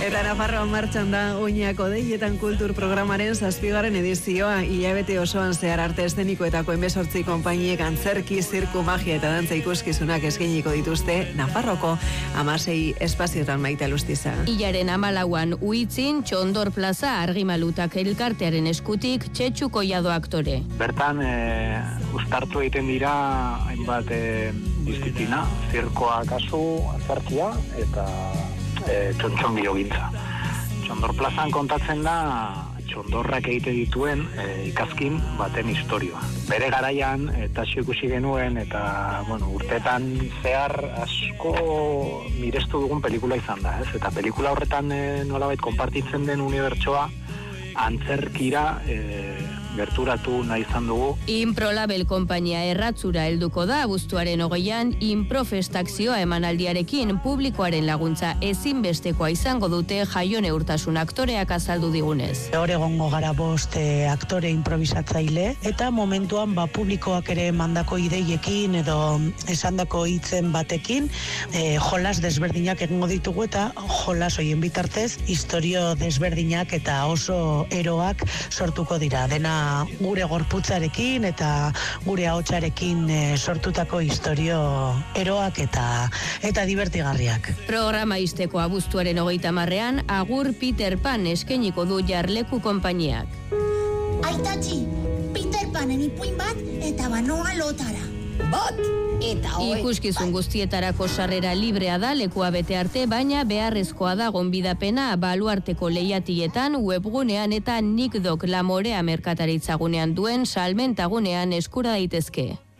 Eta Nafarroan martxan da Oñako Deietan kultur programaren 7. edizioa. Hilabete osoan zehar arte eszenikoetako 18 konpainiek antzerki, zirku, magia eta dantza ikuskizunak eskainiko dituzte Nafarroko 16 espaziotan Maite Alustiza. Hilaren 14an Uitzin, Txondor Plaza Argimalutak elkartearen eskutik Txetxu Koiado aktore. Bertan uztartu egiten dira hainbat disiplina, zirkoa kasu, antzerkia eta txontxon gintza. Txondor Plazan kontatzen da txondorrak egite dituen ikazkin baten historioa. Bere garaian Taxio ikusi genuen eta urteetan zehar asko mirestu dugun pelikula izan da, ez? Eta pelikula horretan nolabait konpartitzen den unibertsoa antzerkira gerturatu nahi izan dugu. Improlabel konpainia erratzura helduko da abuztuaren 20an Improfestakzioa emanaldiarekin publikoaren laguntza ezinbestekoa izango dute Jaione Urtasun aktoreak azaldu digunez. Hor egongo gara 5 aktore improvisatzaile eta momentuan publikoak ere mandako ideiekin edo esandako hitzen batekin jolas desberdinak egingo ditugu eta jolas hoien bitartez istorio desberdinak eta oso eroak sortuko dira. Dena gure gorputzarekin eta gure ahotsarekin sortutako istorio eroak eta divertigarriak. Programa izteko abuztuaren 30ean Agur Peter Pan eskainiko du Jarleku konpainiak. Aitatxi, Peter Panen ipuin bat eta banoa lotara. Bat! Ikuskizun guztietarako sarrera librea da lekua bete arte, baina beharrezkoa da gonbidapena baluarteko lehiatietan, webgunean eta Nikdok Lamorea merkataritzagunean duen salmentagunean eskura daitezke.